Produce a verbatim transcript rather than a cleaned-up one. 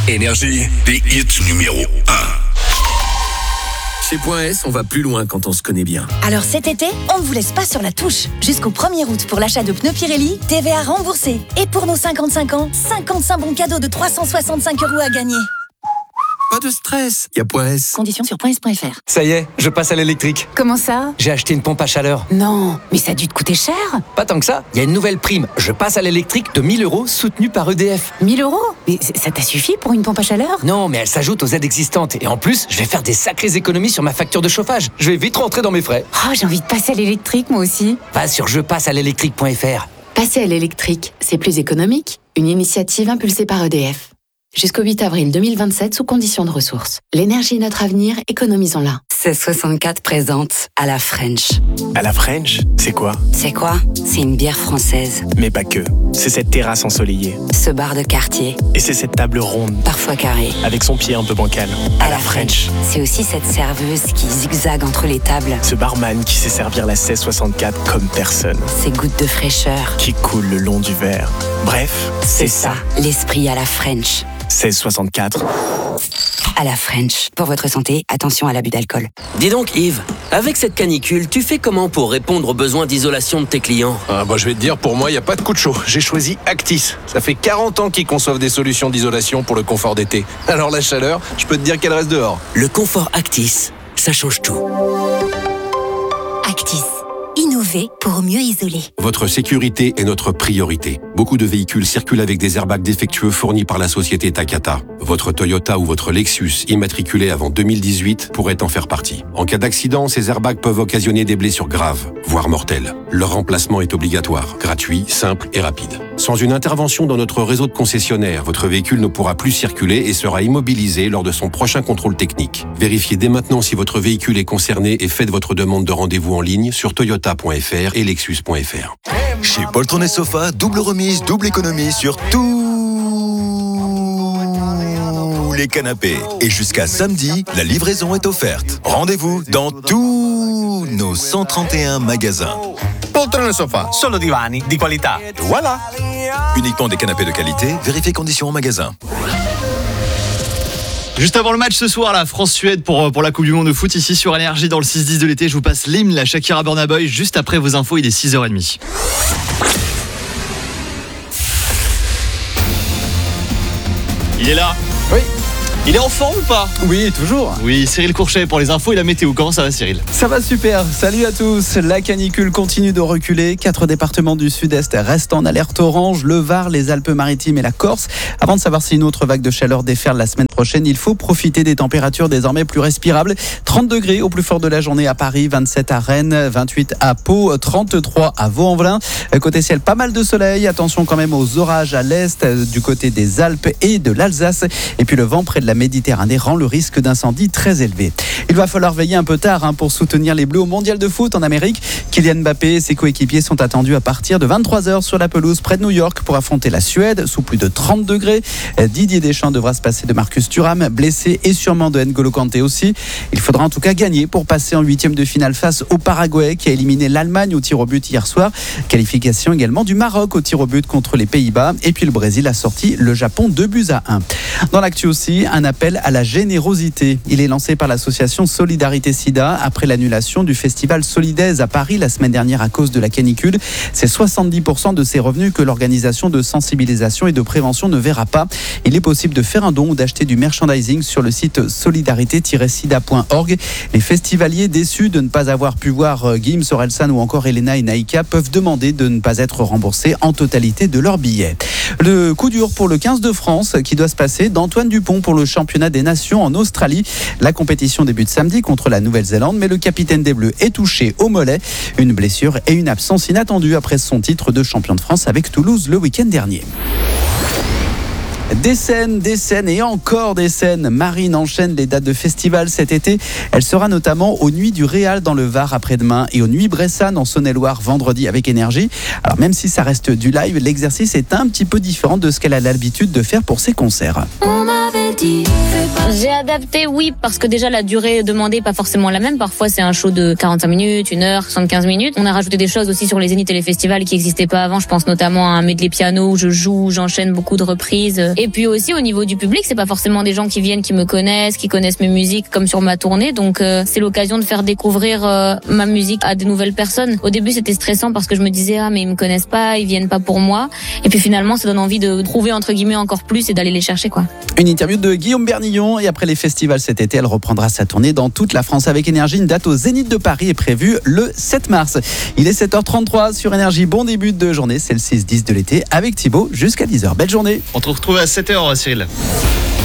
Énergie, des hits numéro un. Chez Point S, on va plus loin quand on se connaît bien. Alors cet été, on ne vous laisse pas sur la touche. Jusqu'au premier août pour l'achat de pneus Pirelli, T V A remboursé. Et pour nos cinquante-cinq ans, cinquante-cinq bons cadeaux de trois cent soixante-cinq euros à gagner. Pas de stress, il y a Point S. Conditions sur point s point f r. Ça y est, je passe à l'électrique. Comment ça ? J'ai acheté une pompe à chaleur. Non, mais ça a dû te coûter cher. Pas tant que ça, il y a une nouvelle prime. Je passe à l'électrique de mille euros soutenue par E D F. mille euros ? Mais ça t'a suffi pour une pompe à chaleur ? Non, mais elle s'ajoute aux aides existantes. Et en plus, je vais faire des sacrées économies sur ma facture de chauffage. Je vais vite rentrer dans mes frais. Oh, j'ai envie de passer à l'électrique moi aussi. Va sur je passe à l'électrique point f r. Passer à l'électrique, c'est plus économique. Une initiative impulsée par E D F. Jusqu'au huit avril deux mille vingt-sept, sous conditions de ressources. L'énergie est notre avenir, économisons-la. seize soixante-quatre présente à la French. À la French, c'est quoi ? C'est quoi ? C'est une bière française. Mais pas que. C'est cette terrasse ensoleillée. Ce bar de quartier. Et c'est cette table ronde. Parfois carrée. Avec son pied un peu bancal. À, à la French. C'est aussi cette serveuse qui zigzague entre les tables. Ce barman qui sait servir la seize soixante-quatre comme personne. Ces gouttes de fraîcheur. Qui coulent le long du verre. Bref, c'est, c'est ça. ça. L'esprit à la French. seize soixante-quatre. À la French. Pour votre santé, attention à l'abus d'alcool. Dis donc Yves, avec cette canicule, tu fais comment pour répondre aux besoins d'isolation de tes clients ? Ah bah je vais te dire, pour moi, il n'y a pas de coup de chaud. J'ai choisi Actis. Ça fait quarante ans qu'ils conçoivent des solutions d'isolation pour le confort d'été. Alors la chaleur, je peux te dire qu'elle reste dehors. Le confort Actis, ça change tout. Actis. Innover pour mieux isoler. Votre sécurité est notre priorité. Beaucoup de véhicules circulent avec des airbags défectueux fournis par la société Takata. Votre Toyota ou votre Lexus, immatriculé avant deux mille dix-huit, pourrait en faire partie. En cas d'accident, ces airbags peuvent occasionner des blessures graves, voire mortelles. Leur remplacement est obligatoire, gratuit, simple et rapide. Sans une intervention dans notre réseau de concessionnaires, votre véhicule ne pourra plus circuler et sera immobilisé lors de son prochain contrôle technique. Vérifiez dès maintenant si votre véhicule est concerné et faites votre demande de rendez-vous en ligne sur toyota point f r et lexus point f r. Chez Poltron et Sofa, double remise, double économie sur tous les canapés. Et jusqu'à samedi, la livraison est offerte. Rendez-vous dans tous nos cent trente et un magasins. Poltron et Sofa, solo divani di qualità. Voilà. Uniquement des canapés de qualité, vérifiez conditions en magasin. Juste avant le match ce soir, la France-Suède pour, pour la Coupe du Monde de foot, ici sur Énergie dans le six dix de l'été. Je vous passe l'hymne, la Shakira Burna Boy, juste après vos infos, il est six heures trente. Il est là. Oui. Il est en forme ou pas ? Oui, toujours. Oui, Cyril Courchet pour les infos et la météo. Comment ça va, Cyril ? Ça va super. Salut à tous. La canicule continue de reculer. Quatre départements du sud-est restent en alerte orange. Le Var, les Alpes-Maritimes et la Corse. Avant de savoir si une autre vague de chaleur déferle la semaine prochaine, il faut profiter des températures désormais plus respirables. trente degrés au plus fort de la journée à Paris, vingt-sept à Rennes, vingt-huit à Pau, trente-trois à Vaux-en-Velin. Côté ciel, pas mal de soleil. Attention quand même aux orages à l'est, du côté des Alpes et de l'Alsace. Et puis le vent près de la Méditerranée rend le risque d'incendie très élevé. Il va falloir veiller un peu tard hein, pour soutenir les Bleus au Mondial de foot en Amérique. Kylian Mbappé et ses coéquipiers sont attendus à partir de vingt-trois heures sur la pelouse près de New York pour affronter la Suède sous plus de trente degrés. Didier Deschamps devra se passer de Marcus Thuram, blessé, et sûrement de N'Golo Kanté aussi. Il faudra en tout cas gagner pour passer en huitième de finale face au Paraguay qui a éliminé l'Allemagne au tir au but hier soir. Qualification également du Maroc au tir au but contre les Pays-Bas. Et puis le Brésil a sorti le Japon deux buts à un. Dans l'actu aussi, un appel à la générosité. Il est lancé par l'association Solidarité Sida après l'annulation du festival Solidaise à Paris la semaine dernière à cause de la canicule. C'est soixante-dix pour cent de ses revenus que l'organisation de sensibilisation et de prévention ne verra pas. Il est possible de faire un don ou d'acheter du merchandising sur le site solidarité tiret sida point org. Les festivaliers déçus de ne pas avoir pu voir Gims, Orelsan ou encore Elena et Naïka peuvent demander de ne pas être remboursés en totalité de leur billet. Le coup dur pour le quinze de France qui doit se passer d'Antoine Dupont pour le championnat des nations en Australie. La compétition débute samedi contre la Nouvelle-Zélande, mais le capitaine des Bleus est touché au mollet. Une blessure et une absence inattendue après son titre de champion de France avec Toulouse le week-end dernier. Des scènes, des scènes et encore des scènes. Marine enchaîne les dates de festival cet été. Elle sera notamment aux Nuits du Réal dans le Var après-demain et aux Nuits Bressane en Saône-et-Loire vendredi avec Énergie. Alors même si ça reste du live, l'exercice est un petit peu différent de ce qu'elle a l'habitude de faire pour ses concerts. On m'avait dit, j'ai adapté, oui, parce que déjà la durée demandée n'est pas forcément la même. Parfois c'est un show de quarante-cinq minutes, une heure, soixante-quinze minutes. On a rajouté des choses aussi sur les zéniths et les festivals qui n'existaient pas avant. Je pense notamment à un medley piano où je joue, j'enchaîne beaucoup de reprises. Et puis aussi au niveau du public, c'est pas forcément des gens qui viennent, qui me connaissent, qui connaissent mes musiques comme sur ma tournée. Donc euh, c'est l'occasion de faire découvrir euh, ma musique à de nouvelles personnes. Au début c'était stressant parce que je me disais ah mais ils me connaissent pas, ils viennent pas pour moi. Et puis finalement ça donne envie de trouver entre guillemets encore plus et d'aller les chercher quoi. Une interview de Guillaume Bernillon et après les festivals cet été, elle reprendra sa tournée dans toute la France avec Énergie. Une date au Zénith de Paris est prévue le sept mars. Il est sept heures trente-trois sur Énergie. Bon début de journée, c'est le six dix de l'été avec Thibaut jusqu'à dix heures. Belle journée. On te retrouve à sept heures Cyril.